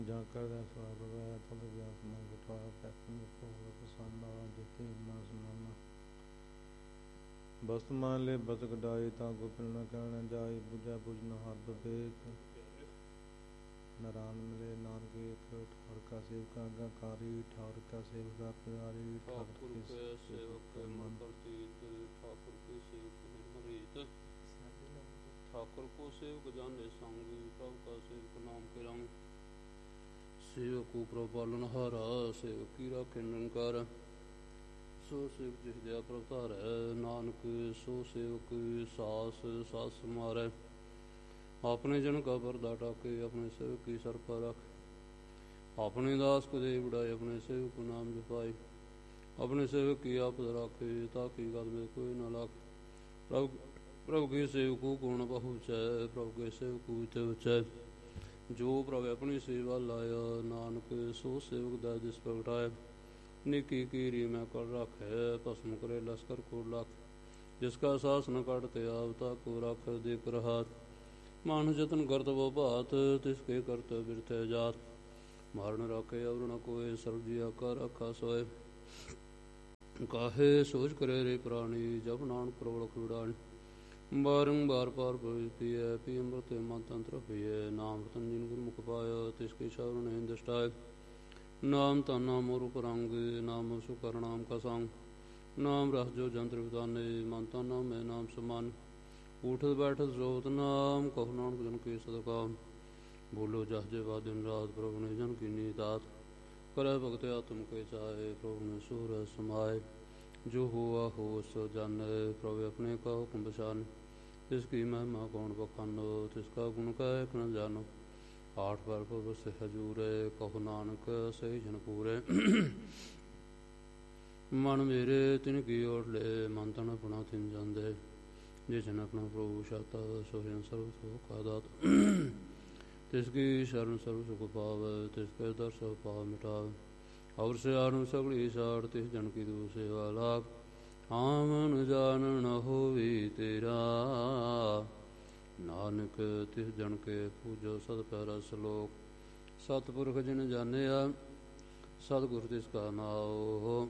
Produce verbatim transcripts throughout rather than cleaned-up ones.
ਜਾਂ ਕਰਦਾ ਸਵਾਰ ਵੈ ਤਦ ਵਿਆਸ ਮਨ ਘਟਾ ਪੈਸਨ ਭੋਗ ਪਸੰਦ ਆ ਜਿਤੇ ਨਾ ਸਮਾਨਾ ਬਸਤ ਮਾਨ ਲੈ ਬਸ ਕਢਾਈ ਤਾਂ ਕੋ ਪਿਲਣਾ ਕਹਿਣਾ ਜਾਈ ਬੁਝਾ ਬੁਝ ਨ ਹੱਦ ਬੇਕ ਨਰਾਨ ਮਿਲੇ ਨਾਨਕ ਏਕ ਠਾਰ ਕਾ ਸੇਵਕਾ ਗਾਕਾਰੀ ਠਾਰ ਕਾ ਸੇਵਕਾ ਪਿਆਰੀ ਠਾਕੁਰ ਕੇ ਸੇਵਕ ਮਨ ਪ੍ਰਤੀਤ ਠਾਕੁਰ ਕੇ ਸੇਵਕ ਨਿਰਮਰੀਤ ਠਾਕੁਰ ਕੋ ਸੇਵਕ ਜਾਣੇ ਸੰਗ ਪ੍ਰਭ ਕਾ ਸੇਵਕ ਨਾਮ ਕੇ ਰੰਗ ਸੇਵਕ ਕੋ ਪ੍ਰਭ ਪਾਲਨ ਹਾਰਾ ਸੇਵਕ ਕੀ ਰਾਖੇ ਨਿਰੰਕਾਰ ਸੋ ਸੇਵਕ ਜਿਸ ਦਿਆ ਪ੍ਰਭ ਧਾਰੈ ਨਾਨਕ ਸੋ ਸੇਵਕ ਸਾਸ ਸਾਸ ਸਮਾਰੈ ਆਪਣੇ ਜਨ ਕਾ ਪਰਦਾ ਟਾਕੇ ਆਪਣੇ ਸੇਵਕ ਕੀ ਸਰਪਾ ਰੱਖ ਆਪਣੇ ਦਾਸ ਕੋ ਦੇ ਉਡਾਏ ਆਪਣੇ ਸੇਵਕ ਕੋ ਨਾਮ ਜਪਾਏ ਆਪਣੇ ਸੇਵਕ ਕੀ ਆਪਦ ਰਾਖੇ ਤਾਂ ਕੀ ਗਦ ਮੇ ਕੋਈ ਨਾ ਲਾਖ ਪ੍ਰਭ ਪ੍ਰਭ ਕੇ ਸੇਵਕੋ ਗੁਣ ਪਹੁੰਚੈ ਪ੍ਰਭ ਕੇ ਸੇਵਕੋ ਤੇ ਉਚੈ ਜੋ ਪ੍ਰਭ ਆਪਣੀ ਸੇਵਾ ਲਾਇਆ ਨਾਨਕ ਸੋ ਸੇਵਕ ਦਾ ਦਿਸ ਪ੍ਰਗਟਾਇ ਨਿੱਕੀ ਕੀਰੀ ਮੈਂ ਕਰ ਰੱਖੈ ਭਸਮ ਕਰੇ ਲਸਕਰ ਕੋ ਲਖ ਜਿਸ ਕਾ ਸਾਸ ਨ ਕੱਢਤੇ ਆਵਤਾ ਕੋ ਰੱਖ ਦੇਖ ਰਹਾਤ ਮਾਨ ਜਤਨ ਕਰਤਵ ਭਾਤ ਤਿਸ ਕੇ ਕਰਤ ਬਿਰਥੈ ਜਾਤ ਮਾਰਨ ਰਾਖੇ ਅਵਰ ਨ ਕੋਏ ਸਰਬ ਜੀ ਆਕਾ ਰੱਖਾ ਸੋਏ ਕਾਹੇ ਸੋਚ ਕਰੇ ਰੇ ਪ੍ਰਾਣੀ ਜਬ ਨਾਨਕ ਪ੍ਰਵਲ ਖੁੜਾਣੀ ਬਾਰੰਬਾਰ ਪਾਰ ਪੀਐ ਪੀ ਅੰਮ੍ਰਿਤ ਮਨ ਤੰਤਰ ਪੀਐ ਨਾਮ ਰਤਨ ਜਿਨ ਗੁਰਮੁਖ ਪਾਇਆ ਤਿਸ ਕੇ ਸ਼ਰਨ ਹੈ ਦਸ਼ਟਾਇ ਨਾਮ ਤਾਂ ਨਾਮ ਰੂਪ ਰੰਗ ਨਾਮ ਸੁਕਰ ਨਾਮ ਕਾ ਸੰਗ ਨਾਮ ਰਸ ਜੋ ਜੰਤਰ ਵਿਦਾਨੇ ਮਨ ਤਾਂ ਨਾਮ ਮੈਂ ਨਾਮ ਸਮਾਨ ਉਠਤ ਬੈਠਤ ਜੋਤ ਨਾਮ ਕਹੁ ਨਾਨਕ ਜਨ ਕੇ ਸਦਕਾਮ ਬੋਲੋ ਜਸ ਜੇ ਵਾ ਦਿਨ ਰਾਤ ਪ੍ਰਭੂ ਨੇ ਜਨ ਕੀ ਨੀਤਾਤ ਕਰੈ ਭਗਤ ਆਤਮ ਕੇ ਚਾਹੇ ਪ੍ਰਭੂ ਨੇ ਸੂਰ ਸਮਾਏ ਜੋ ਹੋਆ ਹੋ ਸੋ ਜਾਣੈ ਪ੍ਰਭੂ ਆਪਣੇ ਕਾ ਹੁਕਮ ਪਛਾਨ ਤਿਸ ਕੀ ਮਹਿਮਾ ਕੌਣ ਬਖਾਨੋ ਤਿਸ ਕਾ ਗੁਣ ਕੈ ਨ ਜਾਨੋ ਆਠ ਬਾਰ ਪ੍ਰਭੂ ਸੇ ਹਜੂਰੇ ਕਹੋ ਨਾਨਕ ਸਹੀ ਜਨ ਪੂਰੇ ਮਨ ਮੇਰੇ ਤਿਨ ਕੀ ਓੜ ਲੈ ਮਨ ਤਨ ਆਪਣਾ ਤਿਨ ਜਾਂਦੇ ਜੇ ਜਨ ਆਪਣਾ ਪ੍ਰਭੂ ਸ਼ਾਤਾ ਸੋ ਜਨ ਸਰਬ ਸੋ ਕਾ ਦਾਤ ਤਿਸ ਕੀ ਸ਼ਰਨ ਸਰਬ ਸੁਖ ਪਾਵੈ ਤਿਸ ਕੇ ਦਰ ਸਭ ਪਾਪ ਮਿਟਾਵੈ ਔਰ ਸਿਆਣੂ ਸਗਲੀ ਸਾੜ ਤਿਸ ਜਨ ਕੀ ਦੂ ਸੇਵਾ ਲਾਗ ਆਮਨ ਜਾਣਨ ਹੋਵੀ ਤੇਰਾ ਨਾਨਕ ਤਿਸ ਜਨ ਕੇ ਪੂਜੋ ਸਦ ਪਿਆਰਾ ਸਲੋਕ ਸਤਿਪੁਰਖ ਜਿਨ ਜਾਣਿਆ ਸਤਿਗੁਰ ਤਿਸ ਕਾ ਨਾਉ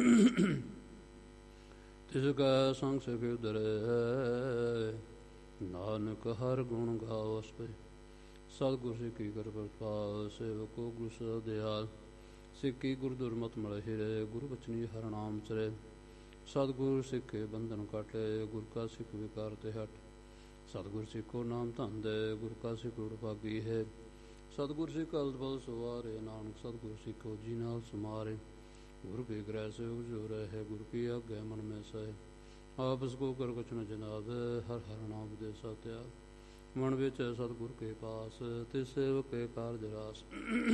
ਤਿਸ ਕਾ ਸੰਗ ਸਿਖ ਉਦਰੈ ਨਾਨਕ ਹਰ ਗੁਣ ਗਾਵਸ ਪੈ ਸਤਿਗੁਰ ਸਿੱਖੀ ਕਰ ਪ੍ਰਭਾਵ ਸੇਵਕੋ ਗੁਰ ਸਦਾ ਦਿਆਲ ਸਿੱਖੀ ਗੁਰ ਦੁਰਮਤ ਮਲ ਹਿਰੇ ਗੁਰ ਬਚਨੀ ਹਰ ਨਾਮ ਚਰੇ ਸਤਿਗੁਰ ਸਿੱਖੇ ਬੰਧਨ ਕਾਟੇ ਗੁਰ ਕਾ ਸਿੱਖ ਵਿਕਾਰ ਤੇ ਹਟ ਸਤਿਗੁਰ ਸਿੱਖੋ ਨਾਮ ਧੰਦੇ ਗੁਰ ਕਾ ਸਿੱਖ ਗੁਰ ਭਾਗੀ ਹੈ ਸਤਿਗੁਰ ਸਿੱਖ ਅਲਤ ਬਲ ਸਵਾਰੇ ਨਾਨਕ ਸਤਿਗੁਰ ਸਿੱਖੋ ਜੀ ਨਾਲ ਸਮਾਰੇ ਗੁਰ ਕੇ ਗ੍ਰਹਿ ਸਹਿ ਜੋ ਰਹੇ ਗੁਰ ਕੀ ਆਗੇ ਮਨ ਮੈਂ ਸਹਿ ਆਪਸ ਕੋ ਕਰ ਕਛ ਨ ਜਨਾਬ ਹਰ ਹਰ ਨਾਮ ਦੇ ਸਤਿਆ ਮਨ ਵਿੱਚ ਸਤਿਗੁਰ ਕੇ ਪਾਸ ਤੇ ਸੇਵਕ ਕੇ ਕਾਰਜ ਰਾਸ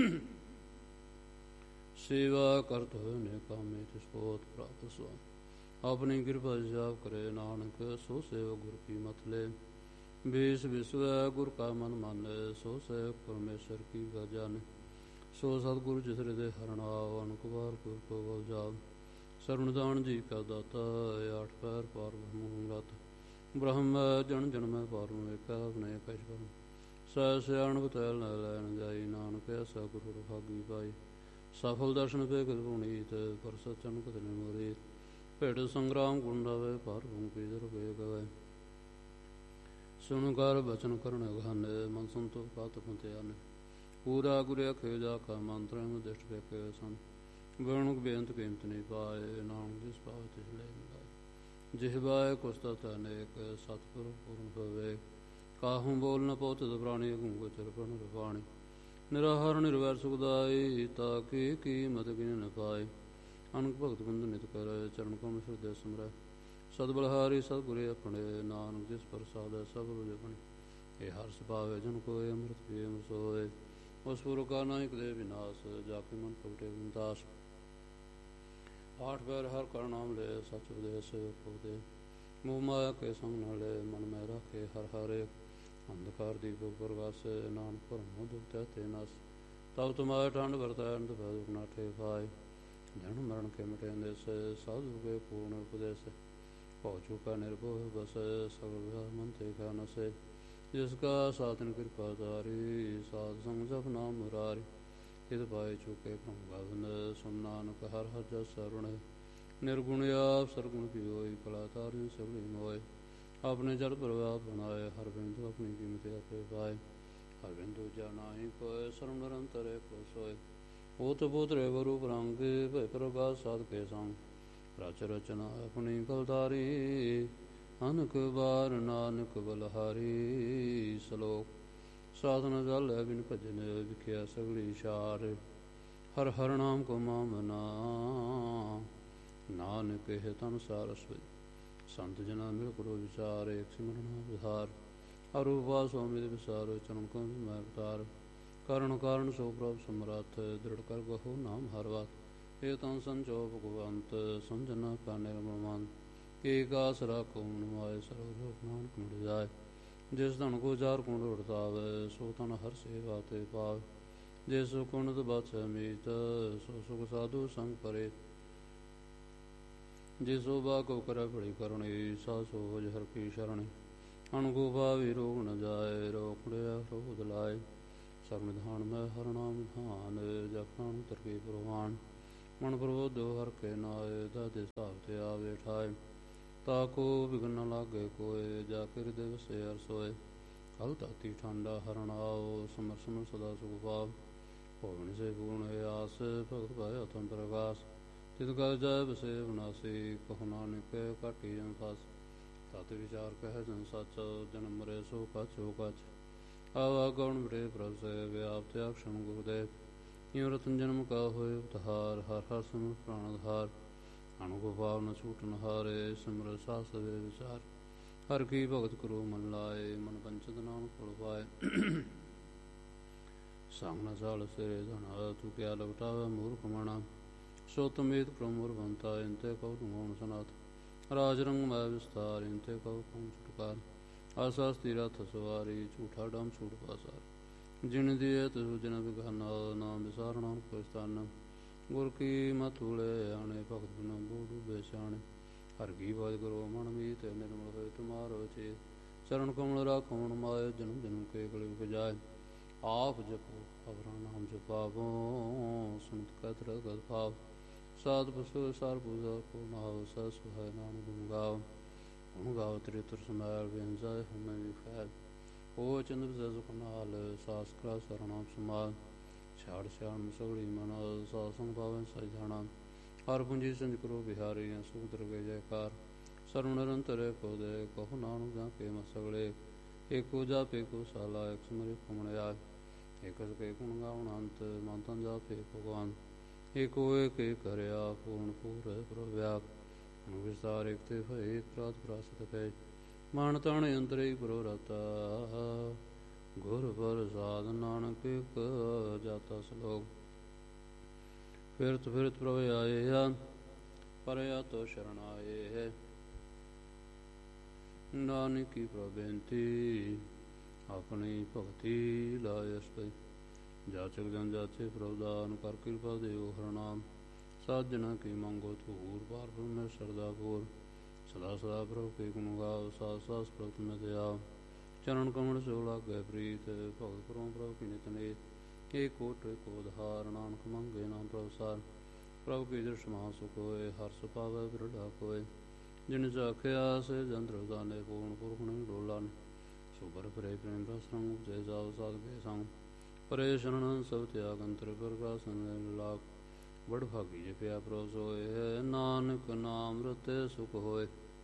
ਸੇਵਾ ਕਰਤ ਹੋਏ ਨੇ ਕਾਮੇ ਤਿਸ ਪੋਤ ਪ੍ਰਾਪਤ ਸੋ ਆਪਣੀ ਕਿਰਪਾ ਜਾਪ ਕਰੇ ਨਾਨਕ ਸੋ ਸੇਵਕ ਗੁਰ ਕੀ ਮਤ ਲੈ ਬੇਸ ਵਿਸਵੈ ਗੁਰ ਕਾ ਮਨ ਮਾਨੈ ਸੋ ਸੇਵਕ ਪਰਮੇਸ਼ਰ ਕੀ ਗਾ ਜਾਣੈ ਸੋ ਸਤਿਗੁਰ ਜਿਸ ਹਿਰਦੇ ਹਰਣਾਵ ਅਨਕ ਵਾਰ ਗੁਰ ਕੋ ਬਲ ਜਾਵ ਸਰਵਣ ਦਾਨ ਜੀ ਕਾ ਦਾਤਾ ਆਠ ਪੈਰ ਪਾਰ ਬ੍ਰਹਮ ਰਤ ਬ੍ਰਹਮ ਜਨ ਜਨਮੈ ਪਾਰਮ ਏਕਾ ਬਨੇ ਕਸ਼ਵਰ ਸਹਿ ਸਿਆਣ ਬਤੈਲ ਨ ਲੈਣ ਜਾਈ ਨਾਨਕ ਐਸਾ ਗੁਰੂ ਭਾਗੀ ਪਾਈ ਸਫਲ ਦਰਸ਼ਨ ਪੇ ਕਿਲ ਪੁਨੀਤ ਪਰ ਸਚਨ ਕਤ ਨਿਮੋਰੀ ਭੇਟ ਸੰਗਰਾਮ ਗੁੰਡਾਵੇ ਪਰ ਭੂਮ ਕੀ ਦਰ ਵੇ ਗਵੇ ਸੁਣ ਕਰ ਬਚਨ ਕਰਨ ਗਾਨੇ ਮਨ ਸੰਤੋ ਕਾਤ ਪੰਤਿਆਨ ਪੂਰਾ ਗੁਰ ਅਖੇ ਜਾ ਕਾ ਮੰਤਰ ਨੂੰ ਦਿਸ਼ਟ ਪੇ ਕੇ ਸੰ ਗੁਣ ਬੇਅੰਤ ਕੀਮਤ ਨਹੀਂ ਪਾਏ ਨਾਮ ਜਿਸ ਪਾਵ ਤਿਸ ਲੈ ਮਿਲਾਏ ਜਿਹਵਾਏ ਕੁਸਤਤ ਅਨੇਕ ਸਤਿਗੁਰ ਪੂਰਨ ਹੋਵੇ ਕਾਹੂ ਬੋਲ ਨ ਪੋਤ ਪ੍ਰਾਣੀ ਗੂੰਗ ਚਰਪਣ ਰਵਾਣੀ ਨਿਰਾਹਰ ਨਿਰਵੈਰ ਸੁਖਦਾਈ ਤਾ ਕੀ ਕੀਮਤ ਗਿਨ ਨ ਪਾਏ ਅਨਕ ਭਗਤ ਬੰਦ ਨਿਤ ਕਰ ਚਰਨ ਕਮਲ ਹਿਰਦੈ ਸਿਮਰੈ ਸਦ ਬਲਹਾਰੀ ਸਤਿਗੁਰੇ ਆਪਣੇ ਨਾਨਕ ਜਿਸ ਪ੍ਰਸਾਦੈ ਸਭ ਰੁਜ ਬਣੇ ਇਹ ਹਰ ਸੁਭਾਵੇ ਜਨ ਕੋਇ ਅੰਮ੍ਰਿਤ ਪੀਏ ਸੋਏ ਉਸ ਪੁਰ ਕਾ ਨਾਇਕ ਦੇ ਵਿਨਾਸ਼ ਜਾ ਕੇ ਮਨ ਪ੍ਰਗਟੇ ਵਿਦਾਸ ਆਠ ਪੈਰ ਹਰ ਕਰ ਨਾਮ ਲੈ ਸਚ ਉਪਦੇਸ਼ ਪਉਦੇ ਮੋਹ ਮਾਇਆ ਕੇ ਸੰਗ ਨ ਲੈ ਮਨ ਮੈਂ ਰਾਖੇ ਹਰ ਹਰੇ ਅੰਧਕਾਰ ਦੀਪ ਪ੍ਰਗਾਸੇ ਨਾਨਕ ਭਰਮੋ ਦੁਖ ਤੇ ਨਸ ਤਬ ਤੁਮਾਰੇ ਠੰਡ ਵਰਤੈ ਅੰਧ ਭੈ ਨਾਠੇ ਪਾਏ ਜਨ ਮਰਨ ਕੇ ਮਿਟੇ ਦੇਸ ਸਾਧੂ ਕੇ ਪੂਰਨ ਉਪਦੇਸ਼ ਭਉ ਚੁਕਾ ਨਿਰਭਉ ਬਸ ਸਗਲ ਮਨ ਤੇ ਕਾ ਨਸੇ ਜਿਸ ਕਾ ਸਾਧਨ ਕਿਰਪਾ ਤਾਰੀ ਸਾਧ ਸੰਗ ਜਪ ਨਾਮ ਮੁਰਾਰੀ ਹਿਤ ਪਾਏ ਚੁਕੇ ਭ੍ਰਮ ਗਵਨ ਸੁਨ ਨਾਨਕ ਹਰ ਹਰ ਜਸ ਸਰੁਣ ਨਿਰਗੁਣ ਆਪ ਸਰਗੁਣ ਪਿਓਈ ਕਲਾ ਤਾਰਿ ਸਗਲੀ ਮੋਏ ਆਪਣੇ ਜਲ ਪ੍ਰਵਾਹ ਬਣਾਏ ਹਰ ਬਿੰਦੂ ਆਪਣੀ ਕੀਮਤ ਆਪੇ ਪਾਏ ਹਰ ਬਿੰਦੂ ਜਾ ਨਾਹੀ ਕੋਇ ਸਰਮ ਨਿਰੰਤਰ ਕੋ ਸੋਏ ਓਤ ਪੁੱਤਰੇ ਗੁਰੂ ਬਰੰਗੇ ਭੈ ਪ੍ਰਗਾਸ ਸਾਧ ਕੇ ਸੰਗ ਰਚ ਰਚਨਾ ਆਪਣੀ ਕਲਤਾਰੀ ਅਨਕ ਬਾਰ ਨਾਨਕ ਬਲਹਾਰੀ ਸਲੋਕ ਸਾਧਨ ਜਲ ਬਿਨ ਭਜਨ ਵਿਖਿਆ ਸਗਲੀ ਸ਼ਾਰ ਹਰ ਹਰ ਨਾਮ ਕੋ ਮਾਮਨਾ ਨਾਨਕ ਹੈ ਤਨ ਸਾਰ ਸੋਈ ਸੰਤ ਜਨਾ ਮਿਲ ਕਰੋ ਵਿਚਾਰ ਏਕ ਸਿਮਰਨ ਵਿਹਾਰ ਅਰੂਪਾ ਸੋਮਿ ਦੇ ਵਿਸਾਰ ਚਰਨ ਕੋ ਮੈਂ ਅਵਤਾਰ ਕਰਨ ਕਾਰਨ ਸੋ ਪ੍ਰਭ ਸਮਰੱਥ ਦ੍ਰਿੜ ਕਰ ਗਹੋ ਨਾਮ ਹਰ ਵਾਤ ਇਹ ਤਾਂ ਸੰਜੋ ਭਗਵੰਤ ਸਮਝਣਾ ਕਾ ਨਿਰਮਲ ਏਕ ਆਸ ਰਾਖੋ ਮਨ ਮਾਏ ਸਰਬ ਲੋਕ ਨਾਨਕ ਮਿਲ ਜਾਏ ਜਿਸ ਧਨ ਕੋ ਚਾਰ ਕੁੰਡ ਵਰਤਾਵੇ ਸੋ ਤਨ ਹਰ ਸੇਵਾ ਤੇ ਪਾਵੇ ਜਿਸ ਕੁੰਡ ਬਤ ਮੀਤ ਸੋ ਸੁਖ ਸਾਧੂ ਸੰਗ ਪਰੇ ਜਿਸ ਸੋਭਾ ਕੋ ਕਰ ਬੜੀ ਕਰਨੀ ਸਾ ਸੋਜ ਹਰ ਕੀ ਸ਼ਰਣੀ ਅਣਗੋ ਭਾਵੀ ਰੋਗ ਨ ਜਾਏ ਰੋਕੜਿਆ ਰੋਧ ਲਾਏ ਸਰਮਿਧਾਨ ਮੈਂ ਹਰ ਨਾਮ ਧਾਨ ਜਪਾਨ ਤਰਕੇ ਪ੍ਰਵਾਨ ਮਨ ਪ੍ਰਬੋਧੋ ਹਰ ਕੇ ਨਾਏ ਦਾਦੇ ਹਿਸਾਬ ਤੇ ਆਵੇ ਠਾਏ ਤਾ ਕੋ ਵਿਗਨ ਨ ਲਾਗੇ ਕੋਏ ਜਾ ਕੇ ਹਿਰਦੇ ਵਸੇ ਹਰ ਸੋਏ ਕਲ ਤਾਤੀ ਠੰਡਾ ਹਰਨ ਆਓ ਸਮਰ ਸਮਰ ਸਦਾ ਸੁਖ ਪਾਵ ਭੋਵਨ ਸੇ ਪੂਰਨ ਆਸ ਭਗਤ ਭਾਇ ਅਤਮ ਪ੍ਰਗਾਸ ਤਿਤ ਗਲ ਜਾਇ ਵਸੇ ਵਿਨਾਸੀ ਕਹੁ ਨਾਨਕ ਘਾਟੀ ਜਨ ਫਸ ਤਤ ਵਿਚਾਰ ਕਹਿ ਜਨ ਸੱਚ ਜਨਮ ਮਰੇ ਸੋ ਕਛ ਹੋ ਕਛ ਆਵਾ ਗਉਣ ਬੜੇ ਪ੍ਰਭ ਸੇ ਵਿਆਪਤ ਅਕਸ਼ਣ ਗੁਰਦੇਵ ਇਉ ਰਤਨ ਜਨਮ ਕਾ ਹੋਏ ਉਤਹਾਰ ਹਰ ਹਰ ਸਿਮਰ ਪ੍ਰਾਣ ਧਾਰ ਅਣੁ ਭਾਵ ਨ ਛੂਟਨ ਹਾਰੇ ਸਿਮਰ ਸਾਸ ਵੇ ਵਿਚਾਰ ਹਰ ਕੀ ਭਗਤ ਕਰੋ ਮਨ ਲਾਏ ਮਨ ਪੰਚਦ ਨਾਮ ਫਲ ਪਾਏ ਸੰਗ ਨ ਸਾਲ ਸਿਰੇ ਧਨ ਤੂੰ ਕਿਆ ਲਵਟਾਵੇ ਮੂਰਖ ਮਣਾ ਸੋ ਤਮੇਤ ਪ੍ਰਮੁਰ ਬੰਤਾ ਇੰਤੇ ਕਉ ਤੁਮਉਣ ਸਨਾਤ ਰਾਜ ਰੰਗ ਮੈਂ ਵਿਸਤਾਰ ਇੰਤੇ ਕਉ ਕਉ ਛੁਟਕਾਰ ਆਸਾ ਸਥਿਰਥ ਸਵਾਰੀ ਝੂਠਾ ਡਮ ਛੂਟ ਪਾਸਾਰ ਜਿਨ ਦੀਏ ਤਿਸ ਜਨ ਵਿਗਾਨਾ ਨਾਮ ਵਿਸਾਰਣਾ ਕੋਸਤਾਨ ਗੁਰ ਕੀ ਮਤੁਲੇ ਆਣੇ ਭਗਤ ਬਿਨਾ ਬੋੜੂ ਬੇਸ਼ਾਣੇ ਹਰ ਕੀ ਬਾਜ ਕਰੋ ਮਨ ਮੀਤ ਨਿਰਮਲ ਹੋਏ ਤੁਮਾਰੋ ਚੇ ਚਰਨ ਕਮਲ ਰਾਖੋ ਮਨ ਮਾਏ ਜਨਮ ਜਨਮ ਕੇ ਗਲੇ ਬਜਾਏ ਆਪ ਜਪੋ ਅਵਰਾ ਨਾਮ ਜਪਾਵੋ ਸੁਨਤ ਕਤ ਰਗਤ ਭਾਵ ਸਾਧ ਪਸੂ ਸਾਰ ਪੂਜਾ ਕੋ ਨਾਉ ਸਾ ਸੁਹਾਇ ਨਾਮ ਗੁਣ ਗਾਓ ਗੁਣ ਗਾਓ ਤੇਰੇ ਤੁਰ ਸਮਾਇ ਵੇਂਜਾਏ ਹਮੇ ਵਿਖਾਇ ਓ ਚੰਦ ਜਸ ਕਨਾਲ ਸਾਸ ਕਰਾ ਸਰਨਾਮ ਸਮਾਲ ਛਾੜ ਛਾਣ ਸੋੜੀ ਮਨ ਸਾਸੰਗ ਭਾਵਨ ਸਹਿ ਜਾਣਾ ਹਰ ਪੁੰਜੀ ਸੰਜ ਕਰੋ ਬਿਹਾਰੀ ਸੁਖ ਦਰਗੇ ਜੈਕਾਰ ਸਰਵ ਨਿਰੰਤਰ ਕੋ ਦੇ ਕਹੋ ਨਾਨਕ ਜਾ ਕੇ ਮਸਗਲੇ ਏਕੋ ਜਾਪੇ ਕੋ ਸਾਲਾ ਇਕ ਸਮਰਿ ਕਮਣਿਆ ਏਕਸ ਕੇ ਗੁਣ ਗਾਉਣ ਅੰਤ ਮਨ ਤਨ ਜਾਪੇ ਭਗਵਾਨ ਏਕੋ ਏਕ ਕਰਿਆ ਪੂਰਨ ਪੂਰ ਪ੍ਰਵਿਆਪ ਅਨੁ ਵਿਸਤਾਰ ਏਕ ਤੇ ਭਏ ਪ੍ਰਾਤ ਪ੍ਰਾਸਤ ਪੈ ਮਨ ਤਣ ਅੰਤਰੇ ਪ੍ਰੋ ਰਤਾ ਗੁਰ ਪ੍ਰਸਾਦ ਨਾਨਕ ਇਕ ਜਾਤਾ ਸਲੋਕ ਫਿਰਤ ਫਿਰਤ ਪ੍ਰਭ ਆਏ ਆ ਪਰਿਆ ਤੋ ਸ਼ਰਨ ਆਏ ਹੈ ਨਾਨਕੀ ਪ੍ਰਭ ਬੇਨਤੀ ਆਪਣੀ ਭਗਤੀ ਲਾਇਸ ਪਈ ਜਾਚਕ ਜਨ ਜਾਚੇ ਪ੍ਰਭ ਦਾਨ ਕਰ ਕਿਰਪਾ ਦਿਓ ਹਰ ਨਾਮ ਸਾਜਣਾ ਕੀ ਮੰਗੋ ਧੂਰ ਪਾਰ ਬ੍ਰਹਮ ਸਰਦਾ ਪੂਰ ਸਦਾ ਸਦਾ ਪ੍ਰਭ ਕੇ ਗੁਣ ਗਾਓ ਸਾਸ ਸਾਸ ਪ੍ਰਭ ਤੁਮੇ ਦਿਆ ਚਰਨ ਕਮਲ ਸੋ ਲਾਗੇ ਪ੍ਰੀਤ ਭਗਤ ਕਰੋ ਪ੍ਰਭ ਕੀ ਨਿਤ ਨੇਤ ਏ ਕੋਟ ਕੋ ਧਾਰ ਨਾਨਕ ਮੰਗੇ ਨਾਮ ਪ੍ਰਭ ਸਾਰ ਪ੍ਰਭ ਕੀ ਦ੍ਰਿਸ਼ ਮਹਾ ਸੁਖ ਹੋਏ ਹਰ ਸੁਪਾਵੇ ਬਿਰੜਾ ਕੋਏ ਜਿਨ ਚਾਖਿਆ ਸੇ ਜੰਤਰ ਦਾਨੇ ਪੂਰਨ ਪੁਰਖਣ ਡੋਲਾਨ ਸੁਬਰ ਪਰੇ ਪ੍ਰੇਮ ਰਸ ਰੰਗ ਜੈ ਜਾਉ ਸਾਧ ਕੇ ਸੰਗ ਪਰੇ ਸ਼ਰਨ ਸਭ ਤਿਆਗ ਅੰਤਰ ਪ੍ਰਗਾਸਨ ਲਾਖ ਵਡ ਭਾਗੀ ਜਪਿਆ ਪ੍ਰਭ ਸੋਏ ਨਾਨਕ ਨਾਮ ਰਤੇ ਸੁਖ ਹੋਏ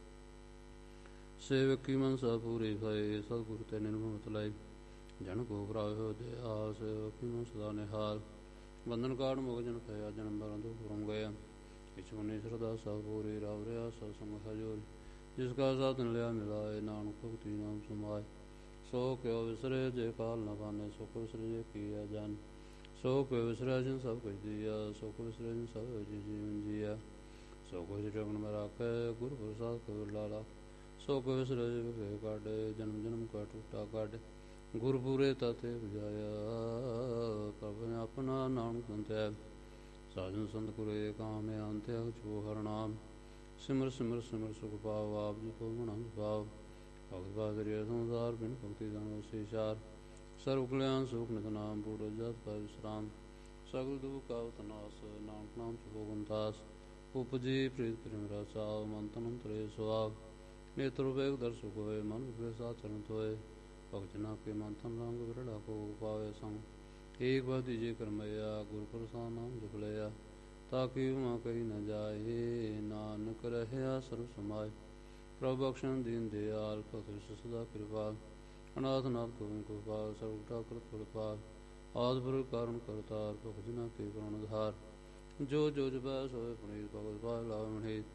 ਸੇਵਕ ਕੀ ਮਨਸਾ ਪੂਰੀ ਭਏ ਸਤਿਗੁਰ ਤੇ ਨਿਰਮਤ ਲਈ ਜਨ ਕੋ ਪ੍ਰਾਇ ਦੇ ਆਸ ਕੀ ਮਨ ਸਦਾ ਨਿਹਾਲ ਬੰਧਨ ਕਾੜ ਮੁਖ ਜਨ ਭਇਆ ਜਨਮ ਮਰਨ ਦੁਖ ਰਮ ਗਿਆ ਕਿਛੁ ਨੀ ਸਰਦਾ ਸਭ ਪੂਰੀ ਰਵ ਰਿਆ ਸਭ ਸੰਗ ਹਜੋਰ ਜਿਸ ਕਾ ਸਾਧਨ ਲਿਆ ਮਿਲਾਏ ਨਾਨਕ ਭਗਤੀ ਨਾਮ ਸਮਾਏ ਸੋ ਕਿਉ ਵਿਸਰੇ ਜੇ ਕਾਲ ਨ ਬਾਨੇ ਸੋ ਕਿਉ ਵਿਸਰੇ ਜੇ ਕੀਆ ਜਨ ਸੋ ਕਿਉ ਵਿਸਰੇ ਜਿਨ ਸਭ ਕੁਛ ਦੀਆ ਸੋ ਕਿਉ ਵਿਸਰੇ ਜਿਨ ਸਭ ਜੀ ਜੀਵਨ ਜੀਆ ਸੋ ਕੁਛ ਜਗਨ ਮੈਂ ਰਾਖੇ ਗੁਰ ਪ੍ਰਸਾਦ ਕੋ ਲਾਲਾ ਸੋ ਕਿਉ ਵਿਸਰੇ ਜੇ ਕਾਢੇ ਜਨਮ ਜਨਮ ਕਾ ਟੂਟਾ ਕਾਢ ਗੁਰ ਪੂਰੇ ਤਾਤੇ ਬੁਝਾਇਆ ਪ੍ਰਭ ਨੇ ਆਪਣਾ ਨਾਮ ਸੰਤੈ ਸਾਜਨ ਸੰਤ ਕੁਰੇ ਕਾਮ ਅੰਤਿ ਜੋ ਹਰ ਨਾਮ ਸਿਮਰ ਸਿਮਰ ਸਿਮਰ ਸੁਖ ਪਾਵ ਆਪ ਜੀ ਕੋ ਮਨ ਭਾਵ ਭਗਤ ਬਾਦਰਿਆ ਸੰਸਾਰ ਬਿਨ ਭਗਤੀ ਦਾਨ ਵਸੇ ਚਾਰ ਸਰਵ ਕਲਿਆਣ ਸੁਖ ਨਿਤ ਨਾਮ ਬੂੜ ਜਤ ਪਰ ਵਿਸਰਾਮ ਸਗਲ ਦੁਖ ਕਾਵਤ ਨਾਸ, ਨਾਨਕ ਨਾਮ ਚੁਪੋਗਨ ਦਾਸ। ਉਪਜੀ ਪ੍ਰੀਤ ਪ੍ਰੇਮ ਰਸਾਵ, ਮਨ ਤਨ ਅੰਤਰੇ ਸੁਆਵ। ਨੇਤਰ ਵੇਗ ਦਰਸ਼ਕ ਹੋਏ, ਮਨ ਵਿਗੜੇ ਸਾਧ ਚਰਨ ਧੋਏ। ਭਗਤ ਜਨਾ ਕੇ ਮਨ ਤਨ ਰੰਗ ਵਿਰਲਾ ਕੋ ਪਾਵੇ ਸੰਗ। ਏਕ ਬਾਰ ਦੀਜੇ ਕਰਮਇਆ, ਗੁਰ ਪ੍ਰਸਾਦ ਨਾਮ ਜਪ ਲਿਆ। ਤਾਕੀ ਉਮਾ ਕਹੀ ਨ ਜਾਏ, ਨਾਨਕ ਰਹਿਆ ਸਰਬ ਸਮਾਏ। ਪ੍ਰਭ ਬਖਸ਼ਣ ਦੀਨ ਦਿਆਲ, ਭਗਤ ਸਦਾ ਕਿਰਪਾਲ। ਅਨਾਥ ਨਾਥ ਗੋਬਿੰਦ ਗੋਪਾਲ, ਸਰਬ ਠਾਕੁਰ ਫੁਲਪਾਲ। ਆਦਿ ਪੁਰਖ ਕਾਰਨ ਕਰਤਾਰ, ਭਗਤ ਜਨਾ ਕੇ ਪ੍ਰਾਣ ਆਧਾਰ। ਜੋ ਜੋ ਜਪੈ ਸੋਇ ਪੁਨੀਤ, ਭਗਤ ਪਾਇ ਲਾਭ ਮਨੀਤ।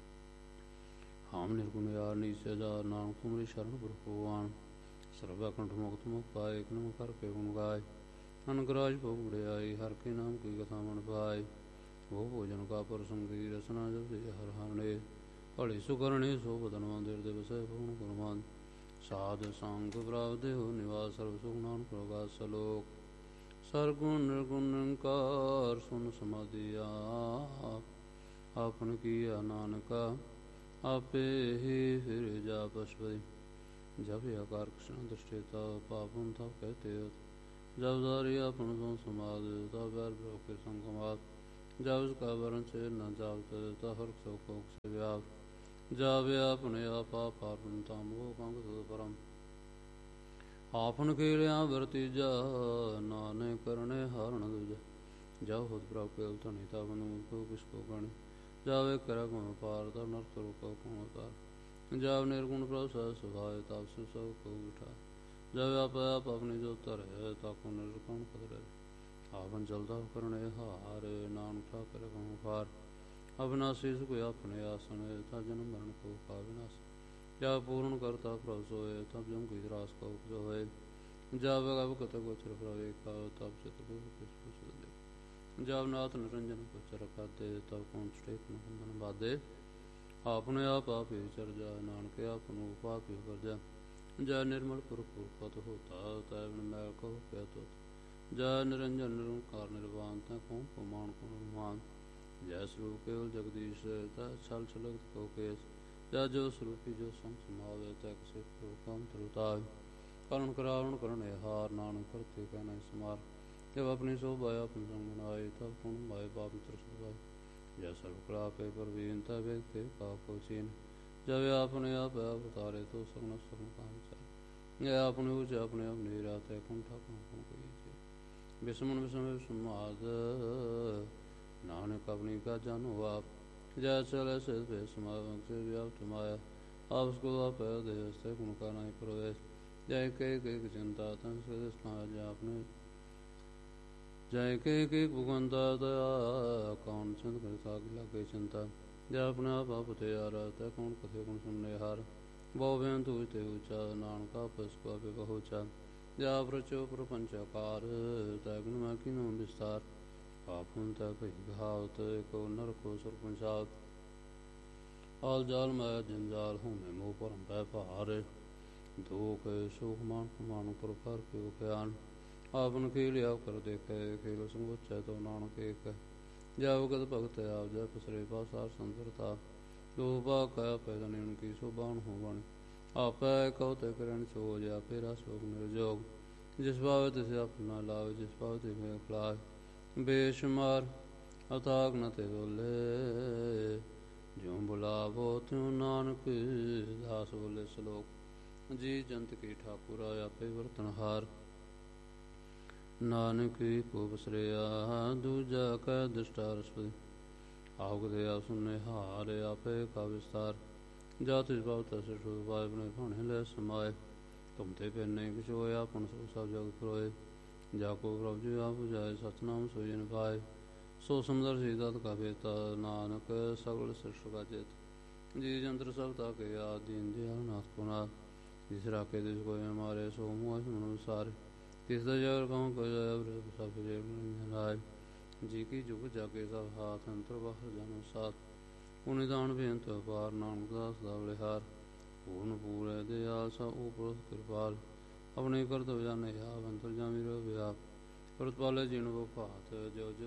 ਹਾਮ ਨਿਰਗੁਣ ਯਾਰ ਨੀਚੇ ਜਾਰ, ਨਾਨਕ ਤੁਮਰੀ ਸ਼ਰਨ ਗੁਰ ਭਗਵਾਨ। ਸਰਬਾ ਕੰਠ ਮੁਕਤ ਮੁਖ ਪਾਏ, ਇਕ ਨਮ ਕਰਕੇ ਗੁਣ ਗਾਏ। ਅਨਗਰਾਜ ਭੋਗ ਵਡਿਆਈ, ਹਰ ਕੇ ਨਾਮ ਕੀ ਕਥਾ ਮਨ ਪਾਏ। ਉਹ ਭੋਜਨ ਕਾ ਪ੍ਰਸੰਗੀ, ਰਸਨਾ ਜਪਿ ਹਰਿ ਹਰਿ ਨੇ। ਭਲੀ ਸੁਕਰਣੀ ਸੋ ਬਦਨ ਮੰਦਿਰ ਦੇ ਵਸੈ ਪੂਰਨ ਗੁਰਮਾਨ। ਸਾਧ ਸੰਗ ਪ੍ਰਾਪਤਿ ਹੋ ਨਿਵਾਸ, ਸਰਬ ਸੁਖ ਨਾਨਕ ਪ੍ਰਗਾਸ ਸਲੋਕ। ਸਰਗੁਣ ਨਿਰਗੁਣ ਨਿਰੰਕਾਰ, ਸੁਨ ਸਮਾਧੀ ਆਪ। ਆਪਨ ਕੀਆ ਨਾਨਕਾ, ਆਪੇ ਹੀ ਫਿਰ ਜਾ ਪਛੁਪਤੀ। ਜਬ ਆਕਾਰ ਕ੍ਰਿਸ਼ਨ ਦ੍ਰਿਸ਼ਟੇਤਾ, ਪਾਪਨ ਤਬ ਕਹਤੇ ਹੋਤ। ਜਬ ਦਾਰੀ ਆਪਨ ਸੋ ਸਮਾਦ, ਤਬ ਬੈਰ ਬ੍ਰੋ ਕੇ ਸੰਗ ਕਮਾਦ। ਜਬ ਉਸਕਾ ਵਰਨ ਛੇਦ ਨ ਜਾਵਤ, ਤਬ ਹਰਖ ਸੋ ਕੋਕ ਸੇ व्याप। ਜਾਵੇ ਆਪਣੇ ਆਪ ਆਪਨ, ਤਮ ਉਹ ਕੰਗ ਤੁਧ ਪਰਮ। ਆਪਨ ਕੀਲਿਆ ਵਰਤੀਜਾ, ਨਾਨਕ ਕਰਨੇ ਹਾਰਨ ਦੂਜਾ। ਜਬ ਹੁਤ ਪ੍ਰਭ ਕੇਲ ਧਨੀ, ਤਬ ਨੂੰ ਕੋ ਕਿਸ ਕੋ ਗਣੀ। ਜਾਵੇ ਕਰ ਗੁਣ ਪਾਰ, ਤਬ ਨਰ ਕਰੋ ਕੋ ਕਉ ਅਤਾਰ। ਜਬ ਨਿਰਗੁਣ ਪ੍ਰਭ ਸਹਿ ਸੁਭਾਏ, ਤਬ ਸਿਵ ਸਭ ਕੋ ਬਿਠਾਏ। ਜਬ ਆਪ ਆਪ ਆਪਣੀ ਜੋ ਧਰੈ, ਤਾਕੋ ਨਿਰਗੁਣ ਪਦ ਰਹੇ। ਆਪਨ ਚਲਦਾ ਕਰਨੇ ਹਾਰ, ਨਾਨਕ ਠਾਕੁਰ ਕਉ ਪਾਰ। ਅਬਿਨਾਸੀ ਸੁਖ ਆਪਣੇ ਆਸਣ, ਤਾ ਜਨਮ ਮਰਨ ਕੋ ਕਾ ਵਿਨਾਸ਼। ਜਬ ਪੂਰਨ ਕਰਤਾ ਪ੍ਰਭ ਸੋਏ, ਤਬ ਜਮ ਕੀ ਤਰਾਸ ਕਉ ਹੋਏ। ਜਬ ਅਬ ਕਤ ਗੋਚਰ ਪ੍ਰਵੇਕਾ, ਤਬ ਚਿਤ ਪੁਛ। ਜਬ ਨਾਥ ਨਿਰੰਜਨ ਗੋਚਰ ਖਾਦੇ, ਤਬ ਕੌਣ ਛੁਟੇ ਬੰਧਨ ਬਾਧੇ। ਆਪਣੇ ਆਪ ਆਪ ਹੀ ਵਿਚਰ ਜਾ, ਨਾਨਕ ਆਪ ਨੂੰ ਪਾਪ ਹੀ ਕਰਜਾ। ਜੈ ਨਿਰਮਲ ਪੁਰਖ ਪੁਰਖਤ ਹੋਤਾ, ਤੈ ਬਿਨ ਮੈਲ ਕਹੋ ਕਿਆ ਤੋਤ। ਜੈ ਨਿਰੰਜਨ ਨਿਰੰਕਾਰ ਨਿਰਵਾਨ, ਤੈ ਕਉ ਪ੍ਰਮਾਣ ਕਉ ਅਨੁਮਾਨ। ਜੈ ਸਰੂਪ ਕੇਵਲ ਜਗਦੀਸ਼, ਤੈ ਛਲ ਛਲਕ ਕੋ ਕੇਸ। ਜੈ ਜੋ ਸਰੂਪੀ ਜੋ ਸੰਗ ਸਮਾਵੇ, ਤੈ ਕਿਸੇ ਕੋ ਕੰਮ ਤਰੁਤਾਵੇ। ਕਰਨ ਕਰਾਵਣ ਕਰਨੇ ਹਾਰ, ਨਾਨਕ ਕਰਤੇ ਕਹਿ ਨਹੀਂ ਸਮਾਰ। ਜਬ ਆਪਣੀ ਸੋਭਾ ਆਪਨ ਸੰਗ ਬਣਾਏ, ਤਬ ਪੁਣ ਮਾਏ ਪਾਪ ਮਿਤਰ ਸੁਭਾਏ। ਜੈ ਸਰਬ ਕਲਾ ਕੇ ਪ੍ਰਵੀਨ, ਤੈ ਵੇਦ ਤੇ ਕਾ ਕੋ ਚੀਨ। ਜਬ ਆਪਣੇ ਆਪ ਆਪ ਉਤਾਰੇ, ਤੋ ਸਗਨ ਸਗਨ ਕਾਮ ਚਾਰੇ। ਜੈ ਆਪਣੇ ਉਚ ਆਪਣੇ ਆਪ ਨੀਰਾ, ਤੈ ਕੁੰਠਾ ਕਉ ਕਉ ਕਹੀ। ਬਿਸਮਨ ਬਿਸਮ ਬਿਸਮਾਦ, ਨਾਨਕ ਆਪਣੀ ਕਾ ਜਾਨੋ ਆਪ। ਜੈ ਚਲੇ ਸਿਧ ਭੇ ਸਮਾਗਮ, ਸੇ ਵਿਆਪਤ ਮਾਇਆ। ਆਪਸ ਕੋ ਆਪ ਦੇ ਹਸਤੇ, ਗੁਣ ਕਾ ਨਾਹੀ ਪ੍ਰਵੇਸ਼। ਜੈ ਕੇ ਕੇ ਚਿੰਤਾ, ਤਨ ਸ੍ਰਿਦ ਸਥਾਨ ਜੈ ਆਪਣੇ। ਜੈ ਕੇ ਕੇ ਭੁਗੰਦਾ ਦਇਆ, ਕੌਣ ਚਿੰਤ ਕਰਤਾ ਕਿ ਲਾਗੇ ਚਿੰਤਾ। ਜੈ ਆਪਣੇ ਆਪ ਆਪ ਤੇ ਆਰਾ, ਤੈ ਕੌਣ ਕਥੇ ਗੁਣ ਸੁਣਨੇ ਹਾਰ। ਬਹੁ ਬੇਅੰਤ ਤੁਝ ਤੇ ਉੱਚਾ, ਨਾਨਕ ਆਪਸ ਕੋ ਆਪੇ ਬਹੁਚਾ। ਜੈ ਆਪ ਰਚੋ ਪ੍ਰਪੰਚ ਆਕਾਰ, ਤੈ ਗੁਣ ਮੈਂ ਕੀਨੋ ਵਿਸਤਾਰ। ਆਪਨ ਤੈ ਭਈ ਘਾਵਤ, ਕੋ ਨਰ ਕੋ ਸੁਰ ਪੰਚਾਵਤ। ਆਲ ਜਾਲ ਮਾਇਆ ਜੰਜਾਲ, ਹੋਮੇ ਮੋਹ ਭਰਮ ਪੈ ਭਾਰ। ਦੁਖ ਸੁਖ ਮਾਨ ਮਾਨੁ ਪ੍ਰਕਾਰ ਕਿਉ ਗਿਆਨ। ਆਪਨ ਖੇਲ ਆਪ ਕਰ ਦੇਖੈ, ਖੇਲ ਸਮੁਚੈ ਤੋ ਨਾਨਕ ਏਕ। ਜੈ ਭਗਤ ਭਗਤ ਆਪ, ਜੈ ਪਸਰੇ ਪਾਸਾਰ ਸੰਤਰਤਾ। ਜੋ ਭਾਗ ਕਾ ਪੈਦਾ ਨੈਣ ਕੀ, ਸੋ ਬਾਣ ਹੋ ਬਣ। ਆਪੈ ਕਉ ਤੇ ਕਰਣ ਚੋਜ, ਆਪੇ ਰਸ ਭੋਗ ਨਿਰਜੋਗ। ਜਿਸ ਭਾਵੇ ਤਿਸ ਆਪਣਾ ਲਾਵੇ, ਜਿਸ ਭਾਵੇ ਤਿਸ ਮੇਲ ਖਲਾਵੇ। ਬੇਸ਼ੁਮਾਰ ਅਥਾਕ ਨ ਤੇ ਬੋਲੇ, ਜਿਉ ਬੁਲਾਵੋ ਤਿਉ ਨਾਨਕ ਦਾਸ ਬੋਲੇ ਸਲੋਕ। ਜੀ ਜੰਤ ਕੀ ਠਾਕੁਰਾ, ਆਪੇ ਵਰਤਨ ਹਾਰ। ਨਾਨਕ ਕੋ ਬਸਰਿਆ, ਦੂਜਾ ਕੈ ਦ੍ਰਿਸ਼ਟਾ ਰਸਪਤੀ। ਆਹੁ ਦੇ ਆਪ ਸੁਨੇ ਹਾਰ, ਆਪੇ ਕਾ ਵਿਸਤਾਰ। ਜਾ ਤਿਸ ਭਾਵ ਤਸ ਸੁਭਾਏ, ਬਣੇ ਭਾਣੇ ਲੈ ਸਮਾਏ। ਤੁਮ ਤੇ ਫਿਰ ਨਹੀਂ ਕੁਛ ਹੋਇਆ, ਆਪਨ ਸੋ ਸਭ ਜਗ ਫਰੋਏ। ਜਾ ਕੋ ਪ੍ਰਭ ਜੀ ਆਪ ਬੁਝਾਏ, ਸਤਨਾਮ ਸੋਈ ਜਨ ਪਾਏ। ਸੋ ਸਮਦਰ ਸੀ ਤਤ ਕਾ ਬੇਤਾ, ਨਾਨਕ ਸਗਲ ਸ੍ਰਿਸ਼ਟ ਕਾ ਚੇਤ। ਜੀ ਜੰਤਰ ਸਭ ਤਾ ਕੇ ਆਦ, ਦੀਨ ਦਿਆਲ ਨਾਥ ਕੋ ਨਾਥ। ਜਿਸ ਰਾਖੇ ਤਿਸ ਕੋਇ ਮਾਰੇ, ਸੋ ਮੁਹ ਮਨ ਵਿਸਾਰੇ। ਤਿਸ ਦਾ ਜਗਰ ਕਉ ਕੋ ਜੈ, ਸਭ ਜੇ ਨਿਰੰਜਨ। ਜੀ ਕੀ ਜੁਗ ਜਾਗੇ ਸਭ ਹਾਥ, ਅੰਤਰ ਬਾਹਰ ਜਨਮ ਸਾਥ। ਉਹ ਨਿਦਾਨ ਬੇਅੰਤ ਅਪਾਰ, ਨਾਨਕ ਦਾਸ ਦਾ ਬਲਿਹਾਰ। ਪੂਰਨ ਪੂਰੈ ਦਿਆਲ, ਸਭ ਉਪਰਤ ਕਿਰਪਾਲ। ਆਪਣੇ ਕਰਤਵ ਜਾਣੇ ਆਪ, ਅੰਤਰ ਜਾਮੀ ਰੋ ਵਿਆਪ। ਪ੍ਰਤਪਾਲੇ ਜੀਣ ਵੋ ਭਾਤ, ਜੋ ਜੋ